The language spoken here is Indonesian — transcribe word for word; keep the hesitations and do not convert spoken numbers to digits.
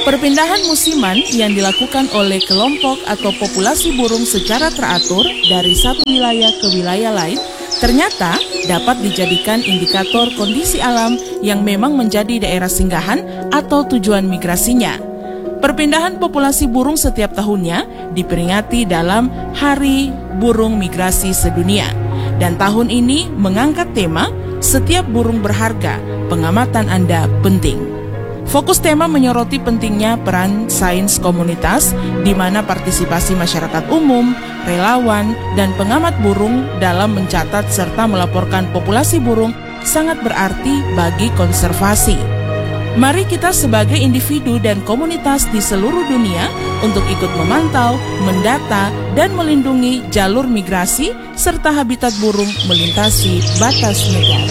Perpindahan musiman yang dilakukan oleh kelompok atau populasi burung secara teratur dari satu wilayah ke wilayah lain ternyata dapat dijadikan indikator kondisi alam yang memang menjadi daerah singgahan atau tujuan migrasinya. Perpindahan populasi burung setiap tahunnya diperingati dalam Hari Burung Migrasi Sedunia. Dan tahun ini mengangkat tema "Setiap burung berharga, pengamatan Anda penting". Fokus tema menyoroti pentingnya peran sains komunitas, di mana partisipasi masyarakat umum, relawan, dan pengamat burung dalam mencatat serta melaporkan populasi burung sangat berarti bagi konservasi. Mari kita sebagai individu dan komunitas di seluruh dunia untuk ikut memantau, mendata, dan melindungi jalur migrasi serta habitat burung melintasi batas negara.